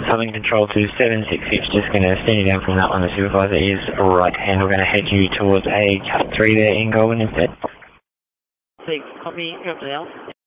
Southern Control to 766, just going to send you down from that one. The supervisor is right hand. We're going to head you towards a Cat 3 there in Goulburn instead. 6, copy, you're up to the